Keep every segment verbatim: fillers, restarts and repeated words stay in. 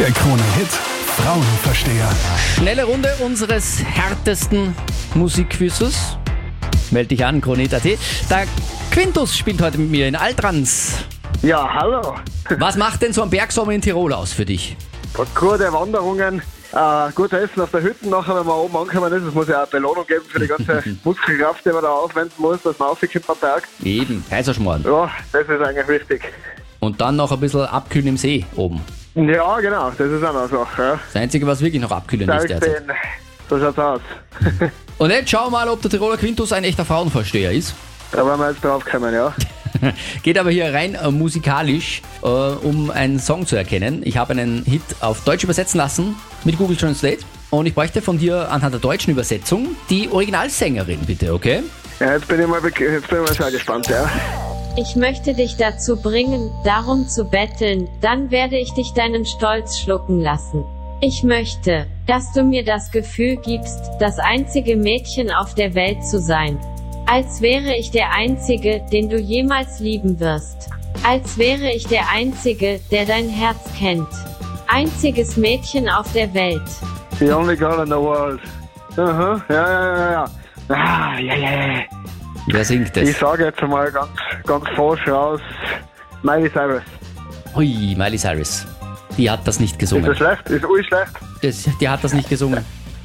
Der Krone-Hit Frauenversteher. Schnelle Runde unseres härtesten Musikquizzes. Meld dich an, Kronehit Punkt at. Der Quintus spielt heute mit mir in Altrans. Ja, hallo. Was macht denn so ein Bergsommer in Tirol aus für dich? Gute Wanderungen, äh, gut Essen auf der Hütte nachher, wenn man oben angekommen ist. Es muss ja auch eine Belohnung geben für die ganze Muskelkraft, die man da aufwenden muss, dass man raufkommt am Berg. Eben, heißer Schmarrn. Ja, das ist eigentlich wichtig. Und dann noch ein bisschen abkühlen im See oben. Ja, genau, das ist auch noch eine Sache. Ja. Das Einzige, was wirklich noch abkühlen ist derzeit. Den. So schaut's aus. Und jetzt schauen wir mal, ob der Tiroler Quintus ein echter Frauenversteher ist. Da werden wir jetzt drauf kommen, ja. Geht aber hier rein äh, musikalisch, äh, um einen Song zu erkennen. Ich habe einen Hit auf Deutsch übersetzen lassen mit Google Translate. Und ich bräuchte von dir anhand der deutschen Übersetzung die Originalsängerin, bitte, okay? Ja, jetzt bin ich mal, jetzt bin ich mal sehr gespannt, ja. Ich möchte dich dazu bringen, darum zu betteln, dann werde ich dich deinen Stolz schlucken lassen. Ich möchte, dass du mir das Gefühl gibst, das einzige Mädchen auf der Welt zu sein. Als wäre ich der Einzige, den du jemals lieben wirst. Als wäre ich der Einzige, der dein Herz kennt. Einziges Mädchen auf der Welt. The only girl in the world. Aha, ja, ja, ja, ja. Ah, ja, ja, ja. Wer singt das? Ich sage jetzt mal ganz, ganz forsch raus, Miley Cyrus. Hui, Miley Cyrus. Die hat das nicht gesungen. Ist das schlecht? Ist ui schlecht? Das, die hat das nicht gesungen.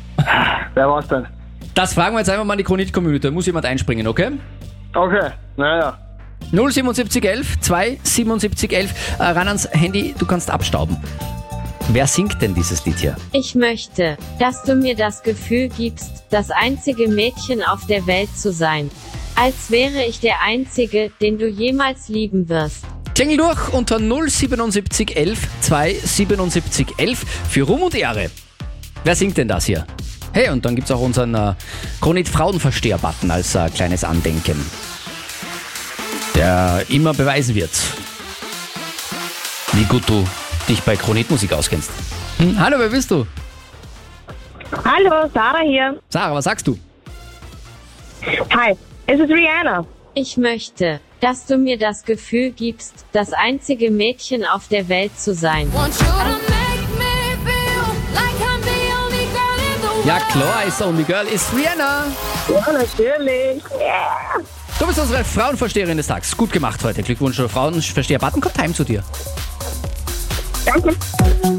Wer war's denn? Das fragen wir jetzt einfach mal in die Kronehit-Community. Da muss jemand einspringen, okay? Okay, naja. null siebenundsiebzig elf zwei siebenundsiebzig elf. Äh, ran ans Handy, du kannst abstauben. Wer singt denn dieses Lied hier? Ich möchte, dass du mir das Gefühl gibst, das einzige Mädchen auf der Welt zu sein. Als wäre ich der Einzige, den du jemals lieben wirst. Klingel durch unter null siebenundsiebzig elf zwei siebenundsiebzig elf für Ruhm und Ehre. Wer singt denn das hier? Hey, und dann gibt's auch unseren äh, Kronehit Frauenversteher-Button als äh, kleines Andenken, der immer beweisen wird, wie gut du dich bei Kronehit Musik auskennst. Hm, hallo, wer bist du? Hallo, Sarah hier. Sarah, was sagst du? Hi, es ist Rihanna. Ich möchte, dass du mir das Gefühl gibst, das einzige Mädchen auf der Welt zu sein. Ja klar, ist Only Girl, ist Rihanna. Ja, natürlich. Yeah. Du bist unsere Frauenversteherin des Tages. Gut gemacht heute. Glückwunsch, Frauenversteher-Button kommt heim zu dir. Danke.